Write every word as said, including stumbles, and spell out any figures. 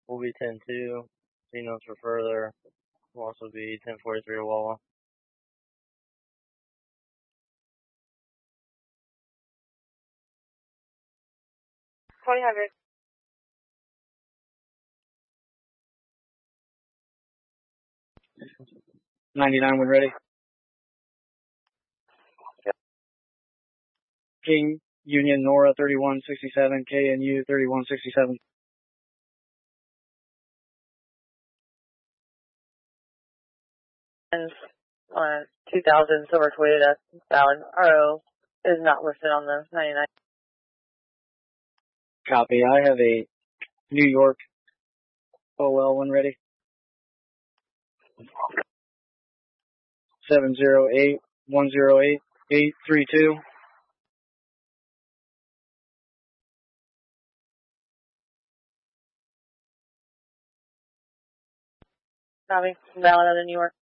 will be ten two. C notes for further will also be ten forty-three Wawa. twenty hundred. ninety-nine when ready. King, Union, Nora, thirty-one sixty-seven, K N U, thirty-one sixty-seven. And uh, two thousand silver Toyota valid R O is not listed on the ninety-nine. Copy. I have a New York O L when ready. seven zero eight one zero eight eight three two. Copy. Valid out of New York.